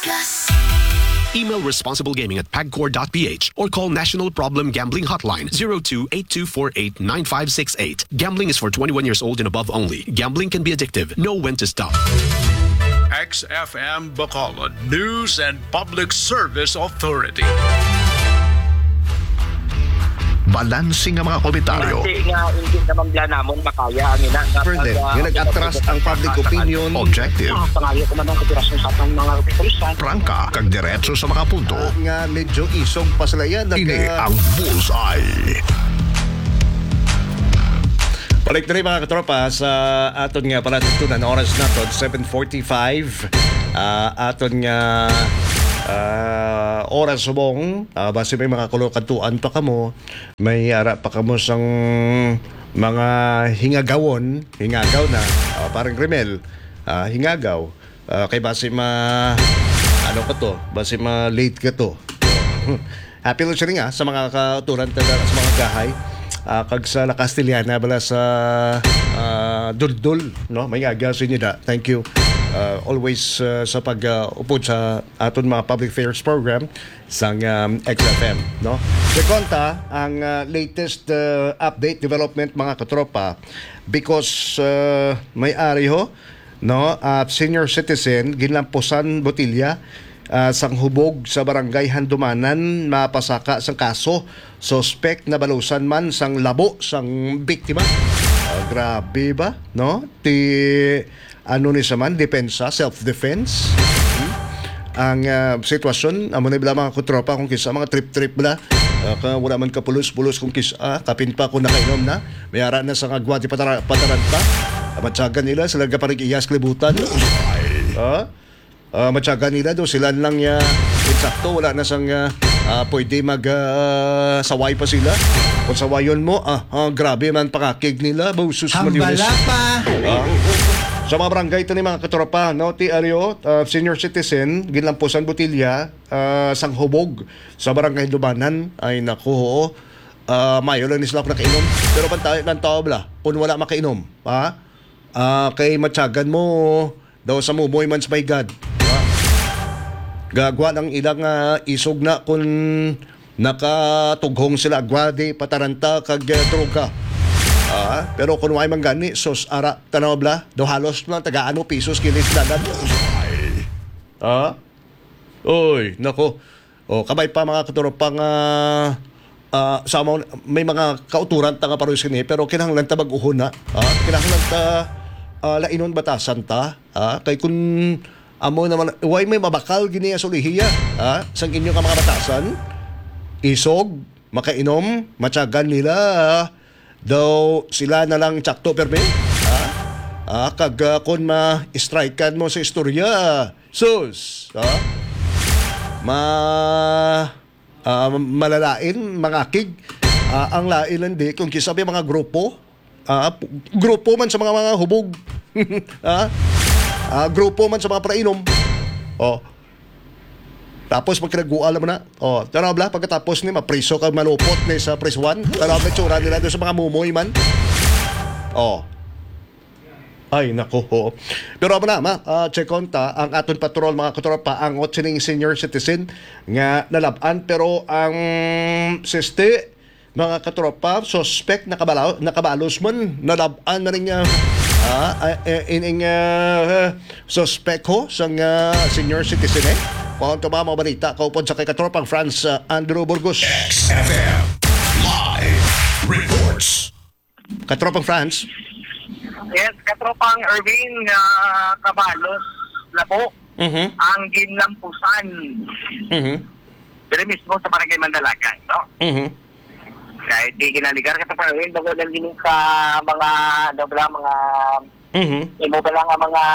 Email responsiblegaming at pagcor.ph or call National Problem Gambling Hotline 02-8248-9568. Gambling is for 21 years old and above only. Gambling can be addictive. Know when to stop. XFM Bacolod News and Public Service Authority. Balansing ang mga komentaryo. Hindi naman bla namon makaya ang ina. Further, yung nag-atras ang public opinion. Objective. Pangayo ko man ang operasyon sa atong mga opisyal. Prangka, kag diretso sa mga punto. Nga medyo isog pa sila yan. Ini ang Bullseye. Balik na rin mga katropa sa aton nga palatutunan. Oras na to, 7:45. Aton nga oras subong. Base may mga kulokatuan pa kamo. May ara pa kamo sang mga hingagawon. Hingagaw na. Parang Grimel. Hingagaw. Kay base ano ko to? Base late ka to. Happy lunch rin nga sa mga kauturan sa mga gahay. Kag sa La Castellana bala sa Duldul, no? May agasin niyo da. Thank you. Always sa pag-upod sa aton mga public affairs program sang XFM, no? Sekonta ang latest update development mga katropa because may-ari ho, no? Senior citizen ginlampusan botilya sang hubog sa barangay Handumanan mapasaka sang kaso suspect na balusan man sang labo sang biktima. Grabe ba, no? Ano ni saman depensa, self-defense. Ang sitwasyon amo na bila mga kutropa kung kisa mga trip bla wala man ka pulos kung kisa kapin pa kung nakainom na mayara na sa agwati pataranta matyagan nila sila gaparig iyas klibutan. Matyaga nila do sila lang insakto wala na sang pwede saway pa sila kung sawayon mo grabe man pakakig nila busus hambala pa sa mga barangay ito ni mga katropa no ti Ario senior citizen ginlampusan botilya sang hubog sa barangay Dubanan ay naku mayo lang ni sila ako nakainom pero pantay ng tao bla kung wala makainom kay matyagan mo daw sa mumoy man sa my God gagwa ng ilang isog na kung nakatughong sila agwadi pataranta kag droga. Pero kung may manggani sos ara tanaw bla do halos lang taga pisos kinis dalan. Oy nako. Kabay pa mga katuropang may mga kauturan tanga paros kini pero kinahanglan ta bag-uhon na. Kinahanglan ta lainon batasan ta. Kay kun amo naman, why may mabakal gini sa ulihiya? Sang inyo ka mga batasan? Isog, makainom, matyagan nila. Daw sila na lang tsakto perme? Kag kung ma-strikean mo sa istorya. Sus! Malalain, mangakig. Ang lain hindi, kung kisabi mga grupo. Grupo man sa mga hubog. Grupo man sa mga prainom. Tapos magkinaguala mo na. Tanaw bla, pagkatapos ni mapriso ka malupot ni sa press 1. Tanaw bla, tsura nila doon sa mga mumoy man. Ay, nako. Pero ako na, check on ta, ang aton patrol, mga katropa, ang otsining senior citizen nga nalaban. Pero ang siste, mga katropa, suspect nakabalos man, nalaban na rin ining suspect ho sang senior citizen kung ito mga balita kaupod sa kay katropang France Andrew Burgos. XFM Live Reports. Katropang France. Yes, katropang Irving Cabalos Labo ang ginlampusan. Pero mismo sa barangay Mandalacan, no? Kahit di kinaligar ka pa rin, bago lang din ka mga dobla, mga imo ba lang mga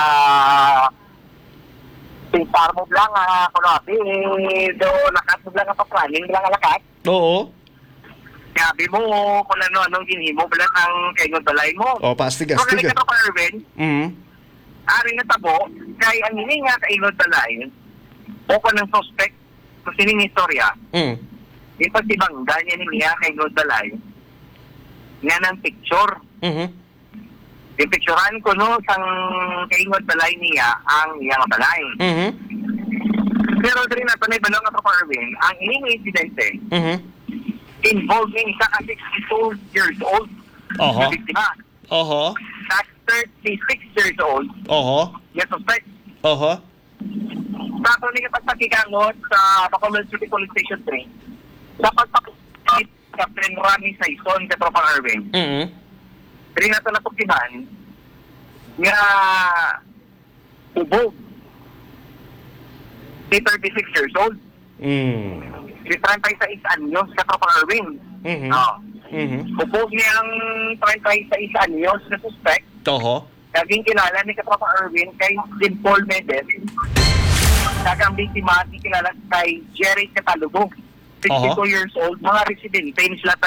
pinsar mo lang kunabi, do lakat mo lang papraning lang lakat. Oo. Sabi mo kung anong ginhimo bala ang kaingon balay mo. Pastigas. So ganito pa Irvin, ari na tabo, kay ang hini nga kaingon balay, o ko ng suspect, kung sining istorya, yung pagtibangga niya niya kay Godalay nga ng picture. Yung picturean ko no sang kay Godalay niya ang iyang balay. rin na ito na ibalong nga Tropa Erwin, ang ining insidente involving isa ka 62 years old na biktima. Sa 36 years old na suspect. Sa ito ni kapagpagigangot sa Bacolod City Police Station 3 sa pagpapakit Captain Rami Saison sa Tropa Erwin. Rin na ito napagkiban nga ubog si 36 years old. Si 36 anyos sa Tropa Erwin. Ubog niyang 36 anyos na suspect. Naging kilala ni Katropa Erwin kay Dimple Mendez. Kagang biktima, di kilala kay Jerry Catalugo. 62 years old, mga residente, sila